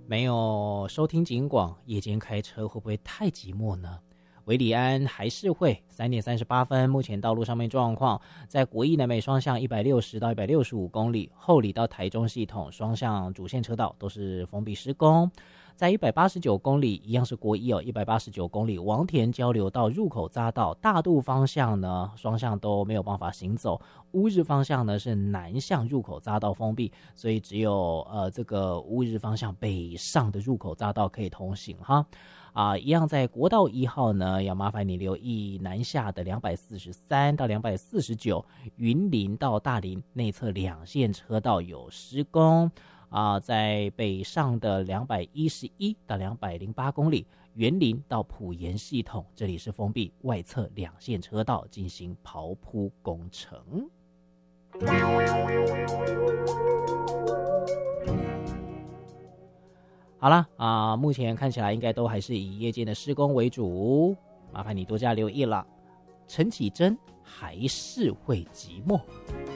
没有收听警广，夜间开车会不会太寂寞呢？维里安还是会3:38，目前道路上面状况，在国一南北双向160到165公里，后里到台中系统双向主线车道都是封闭施工。在189公里，一样是国一189公里王田交流道入口匝道大肚方向呢，双向都没有办法行走。乌日方向呢是南向入口匝道封闭，所以只有这个乌日方向北上的入口匝道可以通行哈。一样在国道1号呢，要麻烦你留意南下的243到249，云林到大林内侧2线车道有施工。在北上的211到208公里，园林到埔盐系统，这里是封闭外侧2线车道进行刨铺工程。好了目前看起来应该都还是以夜间的施工为主，麻烦你多加留意了。陈绮贞还是会寂寞。